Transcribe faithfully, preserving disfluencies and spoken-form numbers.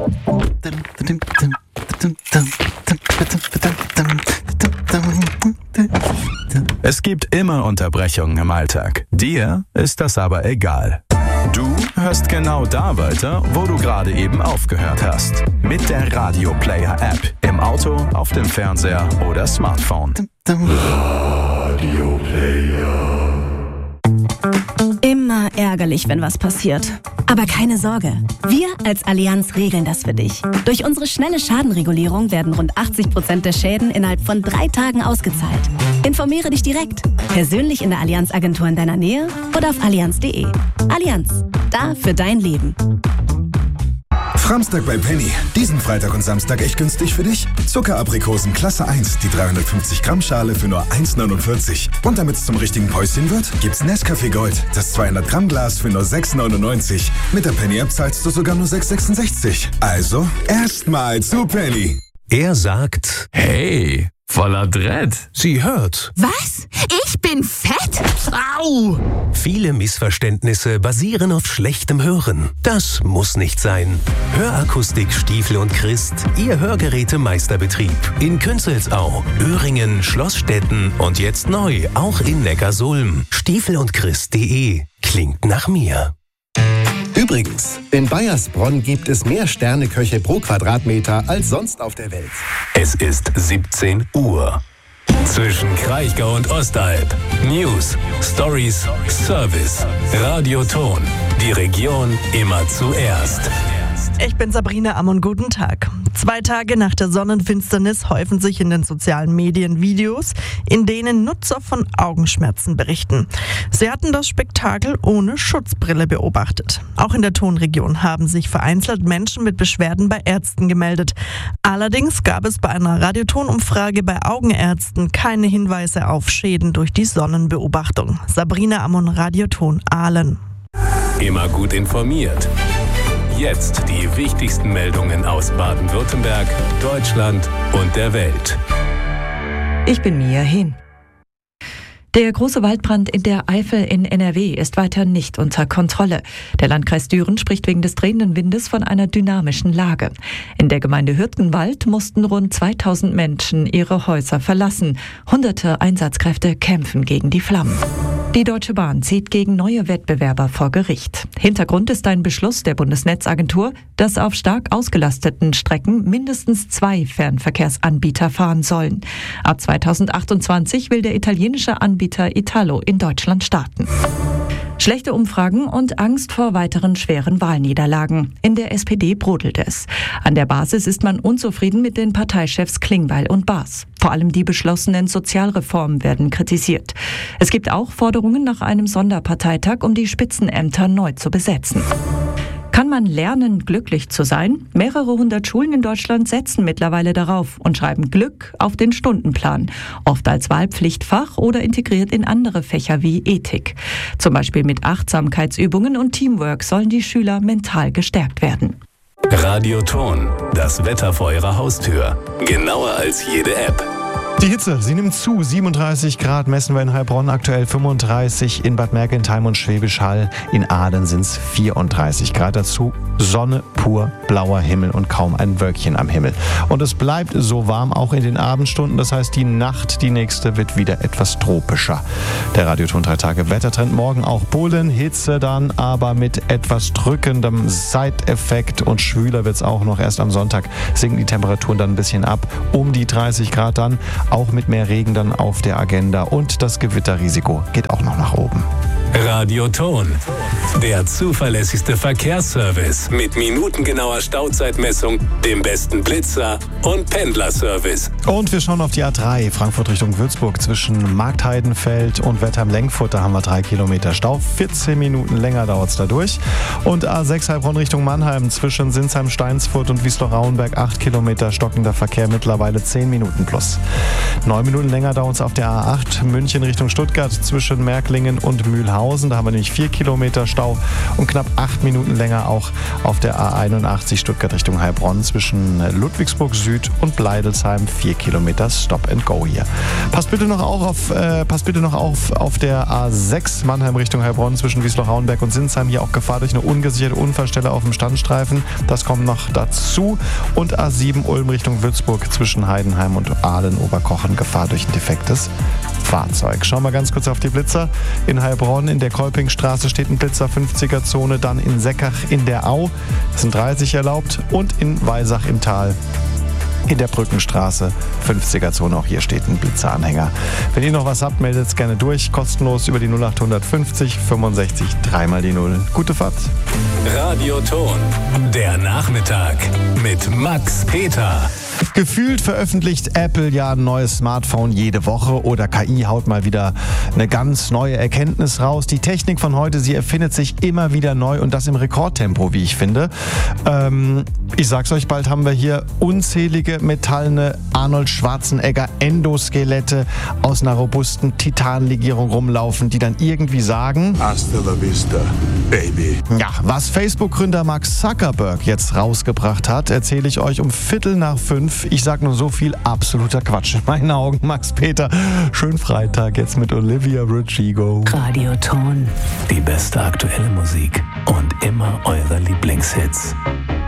Es gibt immer Unterbrechungen im Alltag. Dir ist das aber egal. Du hörst genau da weiter, wo du gerade eben aufgehört hast. Mit der Radio Player App. Im Auto, auf dem Fernseher oder Smartphone. Radio Player. Immer ärgerlich, wenn was passiert. Aber keine Sorge, wir als Allianz regeln das für dich. Durch unsere schnelle Schadenregulierung werden rund achtzig Prozent der Schäden innerhalb von drei Tagen ausgezahlt. Informiere dich direkt, persönlich in der Allianz-Agentur in deiner Nähe oder auf allianz punkt de. Allianz, da für dein Leben. Framstag bei Penny. Diesen Freitag und Samstag echt günstig für dich? Zuckeraprikosen Klasse eins, die dreihundertfünfzig Gramm Schale für nur eins neunundvierzig. Und damit es zum richtigen Päuschen wird, gibt's Nescafé Gold, das zweihundert Gramm Glas für nur sechs neunundneunzig. Mit der Penny-App zahlst du sogar nur sechs sechsundsechzig. Also, erstmal zu Penny. Er sagt, hey, voller Dread. Sie hört. Was? Ich bin fett? Au! Viele Missverständnisse basieren auf schlechtem Hören. Das muss nicht sein. Hörakustik Stiefel und Christ, Ihr Hörgerätemeisterbetrieb. In Künzelsau, Öhringen, Schlossstetten und jetzt neu auch in Neckarsulm. Stiefel und Christ punkt de. Klingt nach mir. Übrigens, in Bayersbronn gibt es mehr Sterneköche pro Quadratmeter als sonst auf der Welt. Es ist siebzehn Uhr. Zwischen Kraichgau und Ostalb. News, Stories, Service. Radioton. Die Region immer zuerst. Ich bin Sabrina Ammon, guten Tag. Zwei Tage nach der Sonnenfinsternis häufen sich in den sozialen Medien Videos, in denen Nutzer von Augenschmerzen berichten. Sie hatten das Spektakel ohne Schutzbrille beobachtet. Auch in der Tonregion haben sich vereinzelt Menschen mit Beschwerden bei Ärzten gemeldet. Allerdings gab es bei einer Radioton-Umfrage bei Augenärzten keine Hinweise auf Schäden durch die Sonnenbeobachtung. Sabrina Ammon, Radioton Aalen. Immer gut informiert. Jetzt die wichtigsten Meldungen aus Baden-Württemberg, Deutschland und der Welt. Ich bin Mia Hin. Der große Waldbrand in der Eifel in N R W ist weiter nicht unter Kontrolle. Der Landkreis Düren spricht wegen des drehenden Windes von einer dynamischen Lage. In der Gemeinde Hürtgenwald mussten rund zweitausend Menschen ihre Häuser verlassen. Hunderte Einsatzkräfte kämpfen gegen die Flammen. Die Deutsche Bahn zieht gegen neue Wettbewerber vor Gericht. Hintergrund ist ein Beschluss der Bundesnetzagentur, dass auf stark ausgelasteten Strecken mindestens zwei Fernverkehrsanbieter fahren sollen. Ab zweitausendachtundzwanzig will der italienische Anbieter Italo in Deutschland starten. Schlechte Umfragen und Angst vor weiteren schweren Wahlniederlagen. In der S P D brodelt es. An der Basis ist man unzufrieden mit den Parteichefs Klingbeil und Baas. Vor allem die beschlossenen Sozialreformen werden kritisiert. Es gibt auch Forderungen nach einem Sonderparteitag, um die Spitzenämter neu zu besetzen. Kann man lernen, glücklich zu sein? Mehrere hundert Schulen in Deutschland setzen mittlerweile darauf und schreiben Glück auf den Stundenplan. Oft als Wahlpflichtfach oder integriert in andere Fächer wie Ethik. Zum Beispiel mit Achtsamkeitsübungen und Teamwork sollen die Schüler mental gestärkt werden. Radioton, das Wetter vor Ihrer Haustür. Genauer als jede App. Die Hitze, sie nimmt zu. siebenunddreißig Grad messen wir in Heilbronn, aktuell fünfunddreißig in Bad Mergentheim und Schwäbisch Hall. In Aden sind es vierunddreißig Grad. Dazu Sonne, pur blauer Himmel und kaum ein Wölkchen am Himmel. Und es bleibt so warm auch in den Abendstunden. Das heißt, die Nacht, die nächste, wird wieder etwas tropischer. Der Radioton drei Tage Wettertrend morgen auch Polen. Hitze dann aber mit etwas drückendem Seiteffekt und schwüler wird es auch noch. Erst am Sonntag sinken die Temperaturen dann ein bisschen ab. Um die dreißig Grad dann. Auch mit mehr Regen dann auf der Agenda und das Gewitterrisiko geht auch noch nach oben. Radioton, der zuverlässigste Verkehrsservice mit minutengenauer Stauzeitmessung, dem besten Blitzer und Pendlerservice. Und wir schauen auf die A drei, Frankfurt Richtung Würzburg. Zwischen Marktheidenfeld und Wettheim-Lenkfurt, da haben wir drei Kilometer Stau. vierzehn Minuten länger dauert es da durch. Und A sechs Heilbronn Richtung Mannheim, zwischen Sinsheim-Steinsfurt und Wiesloch-Rauenberg, acht Kilometer stockender Verkehr, mittlerweile zehn Minuten plus. neun Minuten länger dauert es auf der A acht, München Richtung Stuttgart, zwischen Märklingen und Mühlhausen. Recklinghausen. Da haben wir nämlich vier Kilometer Stau und knapp acht Minuten länger auch auf der A einundachtzig Stuttgart Richtung Heilbronn zwischen Ludwigsburg Süd und Bleidelsheim. Vier Kilometer Stop and Go hier. Passt bitte noch auch auf, äh, passt bitte noch auf, auf der A sechs Mannheim Richtung Heilbronn zwischen Wiesloch-Rauenberg und Sinsheim. Hier auch Gefahr durch eine ungesicherte Unfallstelle auf dem Standstreifen. Das kommt noch dazu. Und A sieben Ulm Richtung Würzburg zwischen Heidenheim und Aalen-Oberkochen. Gefahr durch ein defektes Fahrzeug. Schauen wir ganz kurz auf die Blitzer. In Heilbronn in der Kolpingstraße steht ein Blitzer, fünfziger Zone. Dann in Seckach in der Au sind dreißig erlaubt. Und in Weisach im Tal in der Brückenstraße, fünfziger Zone. Auch hier steht ein Blitzeranhänger. Wenn ihr noch was habt, meldet es gerne durch. Kostenlos über die null acht fünfzig fünfundsechzig dreimal die null. Gute Fahrt. Radioton. Der Nachmittag mit Max Peter. Gefühlt veröffentlicht Apple ja ein neues Smartphone jede Woche oder K I haut mal wieder eine ganz neue Erkenntnis raus. Die Technik von heute, sie erfindet sich immer wieder neu und das im Rekordtempo, wie ich finde. Ähm, ich sag's euch, bald haben wir hier unzählige metallene Arnold Schwarzenegger Endoskelette aus einer robusten Titanlegierung rumlaufen, die dann irgendwie sagen: Hasta la vista, baby. Ja, was Facebook-Gründer Mark Zuckerberg jetzt rausgebracht hat, erzähle ich euch um Viertel nach fünf. Ich sag nur so viel, absoluter Quatsch in meinen Augen. Max Peter, schönen Freitag jetzt mit Olivia Rodrigo. Radioton. Die beste aktuelle Musik und immer eure Lieblingshits.